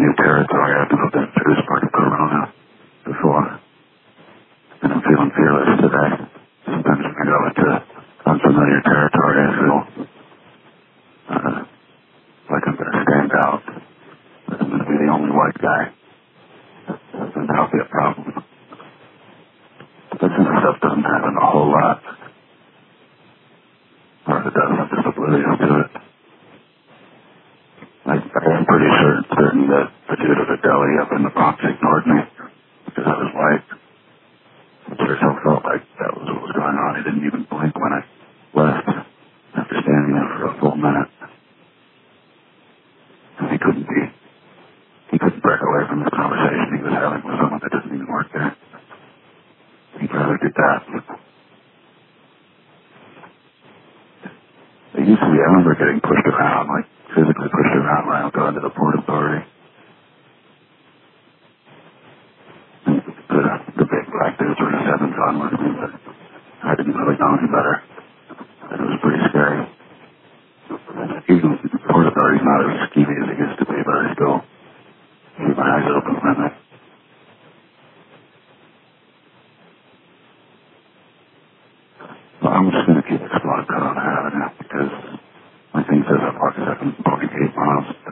new territory. I've never been through this part of Corona before. And I'm feeling fearless today. Sometimes when I go into unfamiliar territory, I feel like I'm going to stand out. Like I'm going to be the only white guy. And that'll be a problem. But this kind of stuff doesn't happen a whole lot. Or if it does, I'm just oblivious to it. I am pretty certain that the dude at the deli up in the Bronx ignored me because I was white. I sure as hell felt like that was what was going on. He didn't even blink when I left after standing there for a full minute. And he couldn't break away from the conversation he was having with someone that doesn't even work there. He'd rather do that. It used to be, I remember getting pushed around, like physically pushed around when I would go into the Port Authority. And the big black dudes were just having fun with me, but I didn't really know any better. And it was pretty scary. Even the Port Authority's not as skeevy as it used to be, but I still keep my eyes open when I... Well, I'm just going to keep exploring Corona Avenue because my thing says I've walked 748 miles.